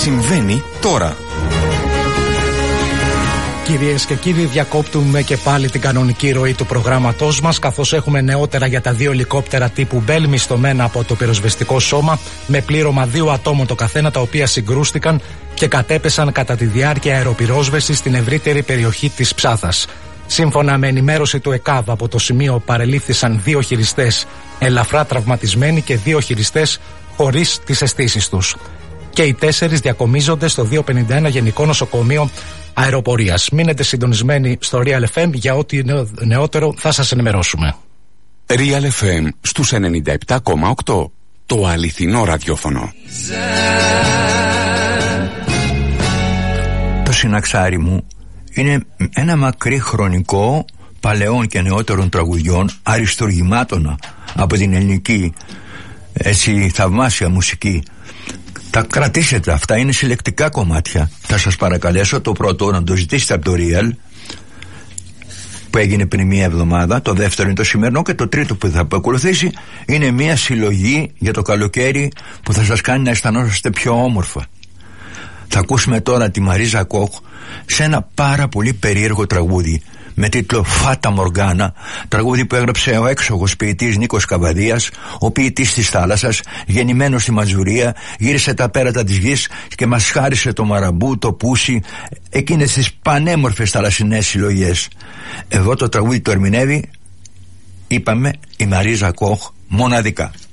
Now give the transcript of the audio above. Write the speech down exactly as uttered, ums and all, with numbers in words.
συμβαίνει τώρα. Κυρίες και κύριοι, διακόπτουμε και πάλι την κανονική ροή του προγράμματός μας, καθώς έχουμε νεότερα για τα δύο ελικόπτερα τύπου Bell μισθωμένα από το πυροσβεστικό σώμα, με πλήρωμα δύο ατόμων το καθένα, τα οποία συγκρούστηκαν και κατέπεσαν κατά τη διάρκεια αεροπυρόσβεσης στην ευρύτερη περιοχή της Ψάθας. Σύμφωνα με ενημέρωση του ΕΚΑΒ, από το σημείο παρελήφθησαν δύο χειριστές ελαφρά τραυματισμένοι και δύο χειριστές χωρίς τις αισθήσεις τους. Και οι τέσσερις διακομίζονται στο διακόσια πενήντα ένα Γενικό Νοσοκομείο Αεροπορίας. Μείνετε συντονισμένοι στο Real εφ εμ, για ό,τι νεότερο θα σας ενημερώσουμε. Real εφ εμ στους ενενήντα επτά κόμμα οκτώ. Το αληθινό ραδιόφωνο. Το συναξάρι μου είναι ένα μακρύ χρονικό παλαιών και νεότερων τραγουδιών, αριστουργημάτων από την ελληνική έτσι θαυμάσια μουσική. Τα κρατήσετε, αυτά είναι συλλεκτικά κομμάτια. Θα σας παρακαλέσω το πρώτο να το ζητήσετε από το Real, που έγινε πριν μία εβδομάδα. Το δεύτερο είναι το σημερινό, και το τρίτο που θα ακολουθήσει είναι μία συλλογή για το καλοκαίρι που θα σας κάνει να αισθανόσαστε πιο όμορφα. Θα ακούσουμε τώρα τη Μαρίζα Κοχ σε ένα πάρα πολύ περίεργο τραγούδι με τίτλο Φάτα Μοργάνα, τραγούδι που έγραψε ο έξοχος ποιητής Νίκος Καβαδίας, ο ποιητής της θάλασσας, γεννημένος στη Ματζουρία, γύρισε τα πέρατα της γης και μας χάρισε το Μαραμπού, το Πούσι, εκείνες τις πανέμορφες θαλασσινές συλλογές. Εδώ το τραγούδι το ερμηνεύει, είπαμε, η Μαρίζα Κοχ μοναδικά.